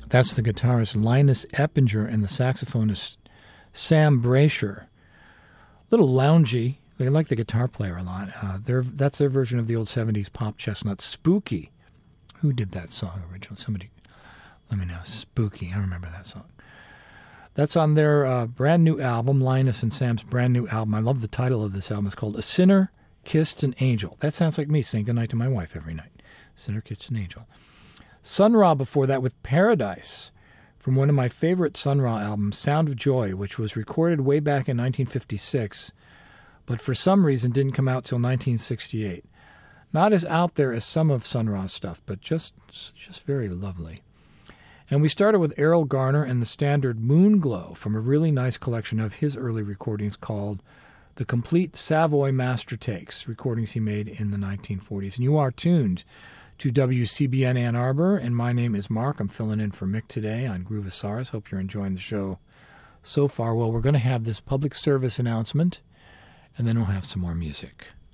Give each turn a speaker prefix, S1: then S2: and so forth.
S1: That's the guitarist Linus Eppinger and the saxophonist Sam Brasher. Little loungy. They like the guitar player a lot. That's their version of the old 70s pop chestnut, Spooky. Who did that song originally? Somebody, let me know. Spooky. I remember that song. That's on their brand new album, Linus and Sam's brand new album. I love the title of this album. It's called A Sinner Kissed an Angel. That sounds like me saying goodnight to my wife every night. Sinner Kissed an Angel. Sun Ra before that with Paradise, from one of my favorite Sun Ra albums, Sound of Joy, which was recorded way back in 1956, but for some reason didn't come out till 1968. Not as out there as some of Sun Ra's stuff, but just very lovely. And we started with Errol Garner and the standard Moonglow from a really nice collection of his early recordings called The Complete Savoy Master Takes, recordings he made in the 1940s. And you are tuned to WCBN Ann Arbor, and my name is Mark. I'm filling in for Mick today on Groovosaurus. Hope you're enjoying the show so far. Well, we're going to have this public service announcement, and then we'll have some more music.